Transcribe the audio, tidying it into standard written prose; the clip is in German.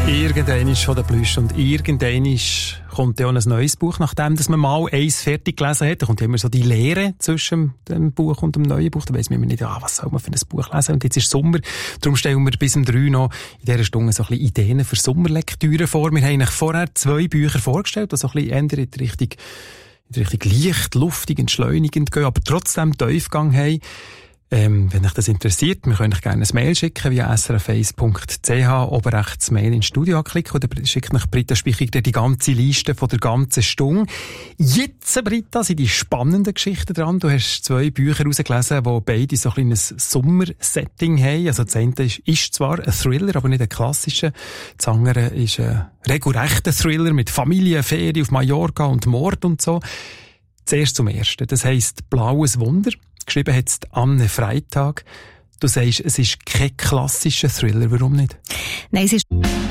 Irgendwann ist von der Plüsch und irgendwann kommt ja auch ein neues Buch, nachdem dass man mal eins fertig gelesen hat. Da kommt immer so die Lehre zwischen dem Buch und dem neuen Buch. Da weiss man immer nicht, was soll man für ein Buch lesen. Und jetzt ist Sommer. Darum stellen wir bis um 3 noch in dieser Stunde so ein bisschen Ideen für Sommerlektüre vor. Wir haben euch vorher 2 Bücher vorgestellt, die so ein bisschen eher in die Richtung leicht, luftig, entschleunigend gehen, aber trotzdem Tiefgang haben. Wenn euch das interessiert, wir können euch gerne ein Mail schicken via srf1.ch, oben rechts Mail ins Studio anklicken oder schickt euch Britta Spichig die ganze Liste von der ganzen Stunde. Jetzt, Britta, sind die spannenden Geschichten dran. Du hast 2 Bücher rausgelesen, die beide so ein kleines Sommersetting haben. Also das eine ist zwar ein Thriller, aber nicht ein klassischer. Das andere ist ein regelrechter Thriller mit Familie, Ferien auf Mallorca und Mord und so. Zuerst zum Ersten. Das heisst «Blaues Wunder». Geschrieben hat es Anne Freitag. Du sagst, es ist kein klassischer Thriller. Warum nicht? Nein, es ist